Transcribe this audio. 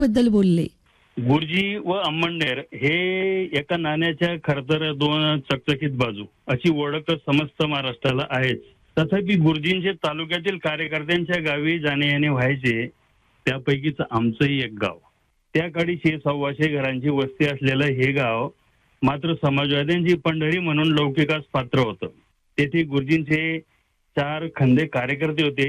बद्दल बोलले. गुरुजी व अंमळनेर हे एका नाण्याच्या खरतर दोन चकचकीत बाजू अशी ओळख समस्त महाराष्ट्राला आहेच. तथापि गुरुजींचे तालुक्यातील कार्यकर्त्यांच्या गावी जाणे येणे व्हायचे. त्यापैकीच आमचंही एक गाव. त्या काळी 600 घरांची वस्ती असलेलं हे गाव मात्र समाजवाद्यांची पंढरी म्हणून लौकिकास पात्र होतं. तेथे गुरुजींचे 4 खंदे कार्यकर्ते होते.